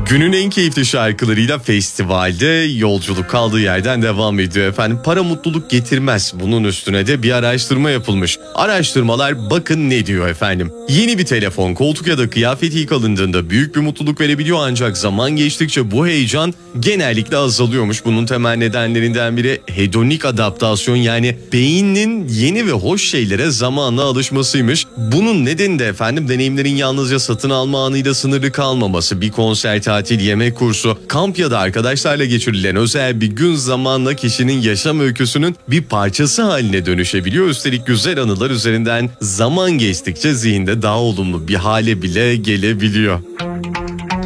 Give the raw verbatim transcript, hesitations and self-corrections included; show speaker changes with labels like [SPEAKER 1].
[SPEAKER 1] Günün en keyifli şarkılarıyla festivalde yolculuk kaldığı yerden devam ediyor efendim. Para mutluluk getirmez. Bunun üstüne de bir araştırma yapılmış. Araştırmalar bakın ne diyor efendim. Yeni bir telefon, koltuk ya da kıyafet ilk alındığında büyük bir mutluluk verebiliyor ancak zaman geçtikçe bu heyecan genellikle azalıyormuş. Bunun temel nedenlerinden biri hedonik adaptasyon, yani beynin yeni ve hoş şeylere zamanla alışmasıymış. Bunun nedeni de efendim deneyimlerin yalnızca satın alma anıyla sınırlı kalmaması. Bir konser, tatil, yemek kursu, kamp ya da arkadaşlarla geçirilen özel bir gün zamanla kişinin yaşam öyküsünün bir parçası haline dönüşebiliyor. Üstelik güzel anılar üzerinden zaman geçtikçe zihinde daha olumlu bir hale bile gelebiliyor.